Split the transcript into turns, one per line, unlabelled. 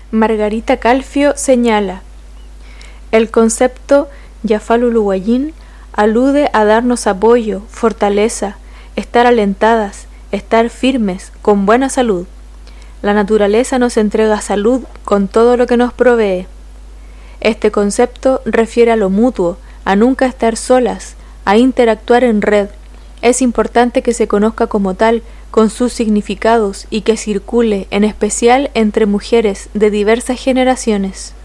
Margarita Calfio señala: el concepto Yafaluluwayín alude a darnos apoyo, fortaleza, estar alentadas, estar firmes, con buena salud. La naturaleza nos entrega salud con todo lo que nos provee. Este concepto refiere a lo mutuo, a nunca estar solas, a interactuar en red. Es importante que se conozca como tal, con sus significados, y que circule, en especial entre mujeres de diversas generaciones.